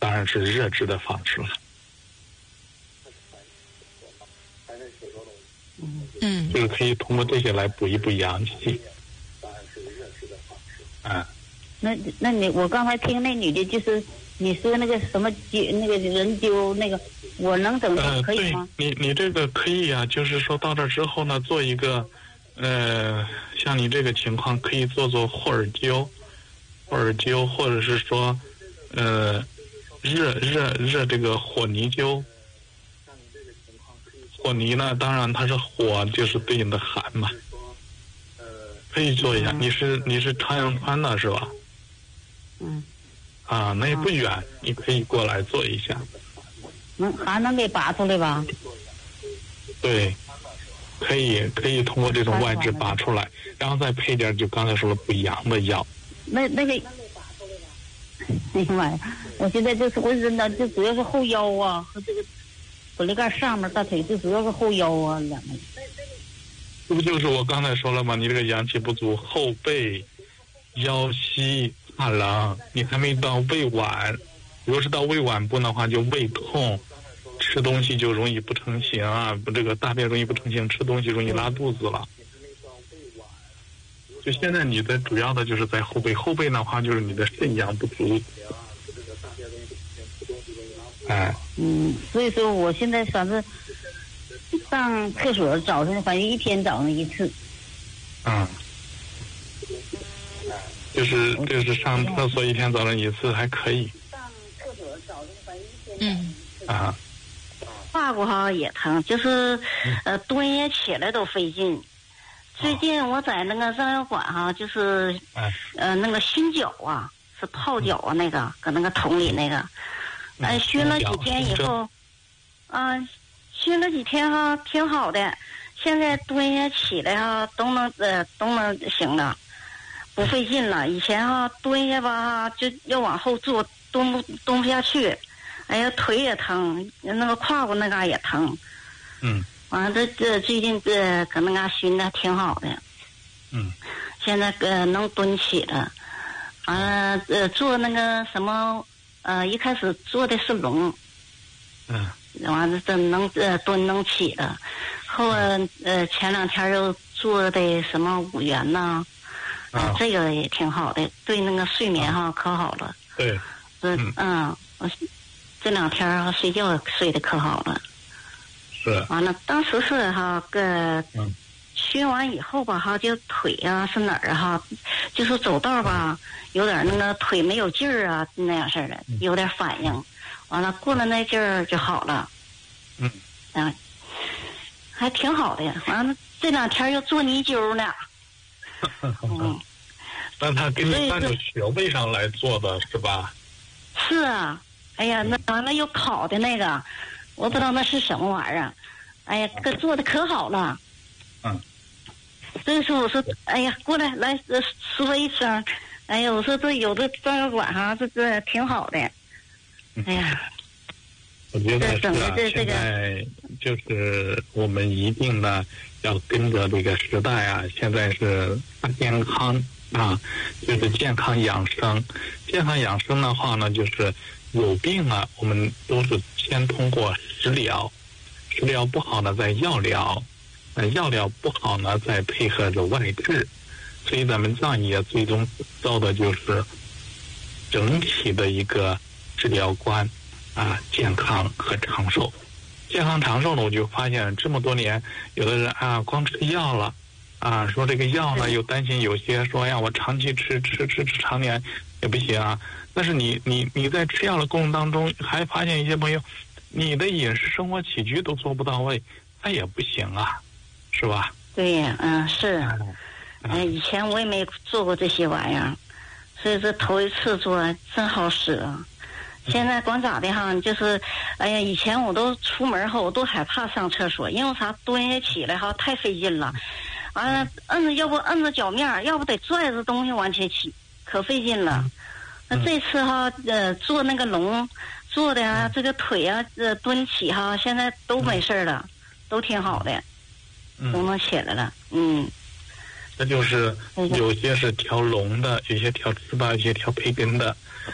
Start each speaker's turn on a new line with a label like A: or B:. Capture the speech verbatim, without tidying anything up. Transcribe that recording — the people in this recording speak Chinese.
A: 当然是热制的方式了。
B: 嗯，
A: 就是可以通过这些来补一补阳气。啊，
C: 那那你我刚才听那女的，就是你说那个什么灸那个人灸那个，我能整
A: 呃，
C: 可以吗？
A: 对你你这个可以啊，就是说到这之后呢，做一个，呃，像你这个情况可以做做霍尔灸，霍尔灸，或者是说，呃，热热热这个火泥灸。火泥呢，当然它是火，就是对应的寒嘛。可以做一下。你是你是朝阳川的是吧？
C: 嗯。
A: 啊，那也不远，你可以过来做一下。
C: 能还能给拔出来吧？
A: 对，可以可以通过这种外治拔出来，然后再配点就刚才说的补阳的药。
C: 那那个，哎呀妈呀！我现在就是浑身的，就主要是后腰啊和这个。骨力盖上面大腿最主要是后腰啊两个。
A: 这不就是我刚才说了吗？你这个阳气不足，后背、腰膝怕冷，你还没到胃脘。如果是到胃脘部的话，就胃痛，吃东西就容易不成形啊，不这个大便容易不成形，吃东西容易拉肚子了。就现在你的主要的就是在后背，后背的话就是你的肾阳不足。哎，
C: 嗯，所以说我现在反正上厕所早晨，反正一天早上一次。
A: 嗯，就是就是上厕所一天早上一次还可以。
C: 上厕所早晨反正一天
B: 嗯
A: 啊，
C: 胯骨哈也疼，就是呃蹲下起来都费劲。最近我在那个照药馆哈，就是呃那个熏脚啊，是泡脚啊那个，搁那个桶里那个。哎，熏了几天以后，啊，熏了几天哈，挺好的。现在蹲下起来哈，都能呃都能行了，不费劲了。以前哈蹲下吧就要往后坐，蹲不蹲不下去。哎呀，腿也疼，那个胯骨那嘎也疼。
A: 嗯。
C: 完了，这这最近这搁那嘎熏的挺好的。
A: 嗯。
C: 现在呃能蹲起了，完了呃做那个什么。呃，一开始做的是龙，
A: 嗯，
C: 完了这能呃蹲能起了，后来呃前两天又做的什么五元呐，啊、呃，这个也挺好的，对那个睡眠哈、啊、可好了。
A: 对，
C: 嗯嗯，我这两天睡觉睡得可好了。
A: 是。
C: 完了，当时是哈个。
A: 嗯。
C: 熏完以后吧，哈，就腿啊是哪儿哈，就是走道吧，有点那个腿没有劲儿啊，那样式的，有点反应。完了过了那劲儿就好了。
A: 嗯。
C: 嗯，还挺好的。完了这两天又做泥灸呢。嗯。
A: 那他给你按照穴位上来做的是吧？
C: 是啊，哎呀，那完了又烤的那个，我不知道那是什么玩意儿。哎呀，可做的可好了。
A: 嗯，
C: 所以说我说，哎呀，过来来说一声，哎呀，我说这有的照药馆哈，这这挺好的。哎呀，
A: 我觉得是啊，现在就是我们一定呢要跟着这个时代啊，现在是大健康啊，就是健康养生。健康养生的话呢，就是有病啊，我们都是先通过食疗，食疗不好呢，再药疗。呃，药疗不好呢，再配合着外治，所以咱们藏医啊，最终造的就是整体的一个治疗观啊，健康和长寿。健康长寿呢，我就发现这么多年，有的人啊，光吃药了啊，说这个药呢，又担心有些说呀，我长期吃吃吃吃常年也不行啊。但是你你你在吃药的过程当中，还发现一些朋友，你的饮食生活起居都做不到位，那也不行啊。是吧？
C: 对呀，嗯，是，哎，以前我也没做过这些玩意儿，所以说头一次做真好使啊。现在光咋的哈，就是，哎呀，以前我都出门后我都害怕上厕所，因为啥蹲下起来哈太费劲了，完了摁着要不摁着脚面，要不得拽着东西往前起，可费劲了。那这次哈，呃，做那个龙做的啊，这个腿啊，呃，蹲起哈，现在都没事了，都挺好的。都能起来了，嗯，
A: 那就是有些是调龙的，有些调糍粑，有些调培根的，